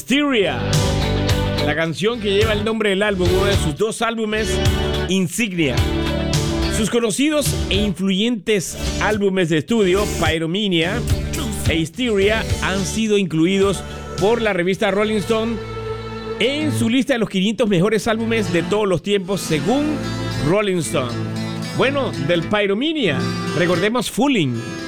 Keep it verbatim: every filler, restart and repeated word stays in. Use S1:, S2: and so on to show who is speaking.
S1: Hysteria, la canción que lleva el nombre del álbum, uno de sus dos álbumes insignia. Sus conocidos e influyentes álbumes de estudio, Pyromania e Hysteria, han sido incluidos por la revista Rolling Stone en su lista de los quinientos mejores álbumes de todos los tiempos, según Rolling Stone. Bueno, del Pyromania, recordemos Fooling.